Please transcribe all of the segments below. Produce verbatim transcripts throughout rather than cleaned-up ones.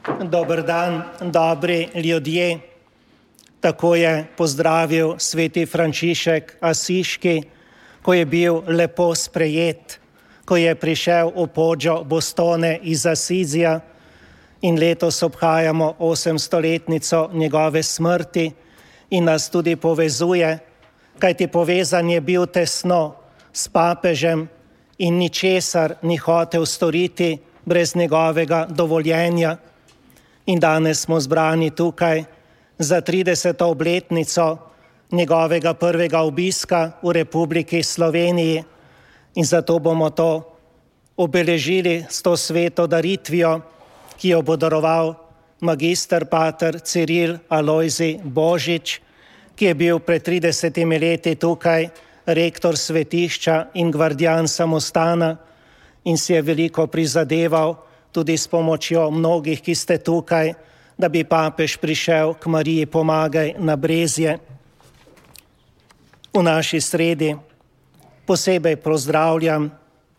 Dober dan, dobri ljudje. Tako je pozdravil sveti Frančišek Asiški, ko je bil lepo sprejet, ko je prišel v Poggio Bostone iz Asizija in letos obhajamo osemstoletnico njegove smrti in nas tudi povezuje, kajti povezan je bil tesno s papežem in ničesar ni hotel storiti brez njegovega dovoljenja. In danes smo zbrani tukaj za trideseto obletnico njegovega prvega obiska v Republiki Sloveniji in zato bomo to obeležili s to sveto daritvijo, ki jo bo daroval magister pater Ciril Alojzij Božič, ki je bil pred tridesetimi leti tukaj rektor svetišča in gvardijan samostana in si je veliko prizadeval tudi s pomočjo mnogih, ki ste tukaj, da bi papež prišel k Mariji Pomagaj na Brezje. V naši sredi posebej pozdravljam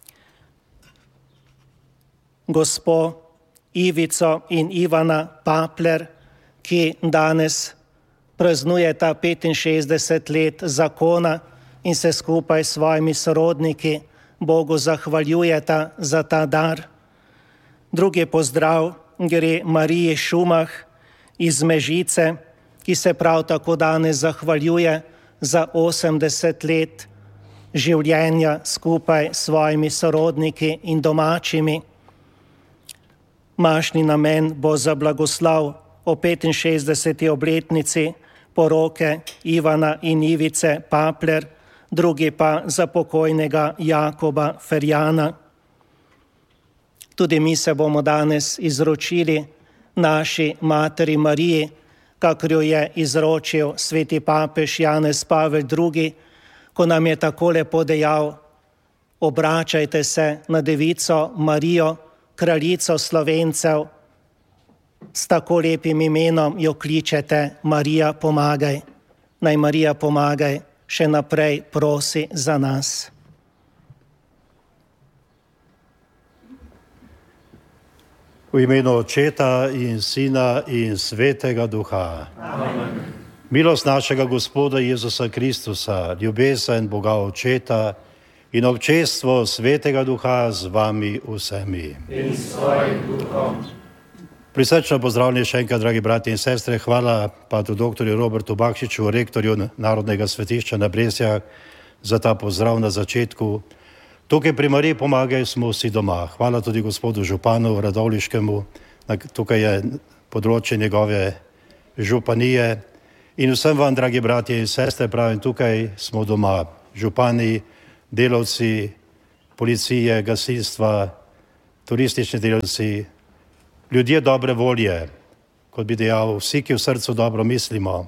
gospo Ivico in Ivana Papler, ki danes praznujeta petinšestdeset let zakona in se skupaj s svojimi sorodniki Bogu zahvaljujeta za ta dar. Drugi pozdrav gre Mariji Šumah iz Mežice, ki se prav tako danes zahvaljuje za osemdeset let življenja skupaj s svojimi sorodniki in domačimi. Mašni namen bo za blagoslav o petinšestdeseti obletnici poroke Ivana in Ivice Papler, drugi pa za pokojnega Jakoba Ferjana. Tudi mi se bomo danes izročili naši materi Mariji, kakor jo je izročil sveti papež Janez Pavel drugi, ko nam je tako lepo dejal: obračajte se na devico Marijo, kraljico Slovencev, s tako lepim imenom jo kličete Marija Pomagaj. Naj Marija Pomagaj še naprej prosi za nas. V imenu Očeta in Sina in Svetega Duha. Amen. Milost našega Gospoda Jezusa Kristusa, ljubezen Boga Očeta in občestvo Svetega Duha z vami vsemi. In s svojim duhom. Prisrčno pozdravljeni še enkrat, dragi bratje in sestre. Hvala patru doktorju Robertu Bakšiču, rektorju Narodnega svetišča na Brezjah, za ta pozdrav na začetku. Tukaj pri Mariji Pomagaj smo vsi doma. Hvala tudi gospodu županu Radovljiškemu, tukaj je področje njegove županije. In vsem vam, dragi bratje in sestre, pravim, tukaj smo doma. Župani, delavci, policije, gasilstva, turistični delavci, ljudje dobre volje, kot bi dejal, vsi, ki v srcu dobro mislimo.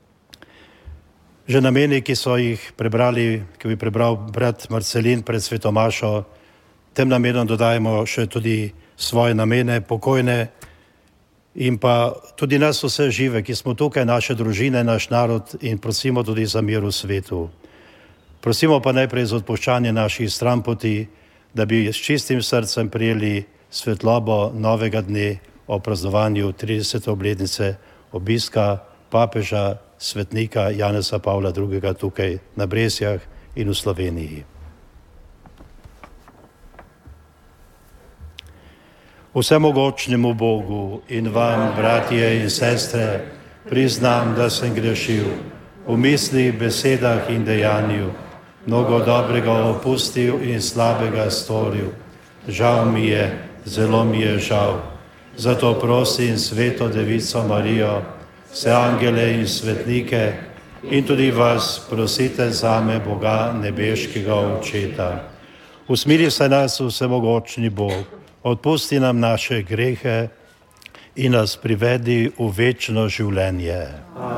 Že nameni, ki so jih prebrali, ki bi prebral brat Marcelin pred sveto mašo, tem namenom dodajemo še tudi svoje namene, pokojne in pa tudi nas vse žive, ki smo tukaj, naše družine, naš narod in prosimo tudi za mir v svetu. Prosimo pa najprej za odpuščanje naših stranpoti, da bi s čistim srcem prijeli svetlobo novega dne o praznovanju tridesete obletnice obiska papeža svetnika Janeza Pavla drugega tukaj na Brezjah in v Sloveniji. Vsemogočnemu Bogu in vam, bratje in sestre, priznam, da sem grešil v mislih, besedah in dejanju, mnogo dobrega opustil in slabega storil. Žal mi je, zelo mi je žal. Zato prosim sveto devico Marijo, vse angele in svetnike in tudi vas prosite zame, Boga nebeškega Očeta. Usmili se nas, vsemogočni Bog, odpusti nam naše grehe in nas privedi v večno življenje.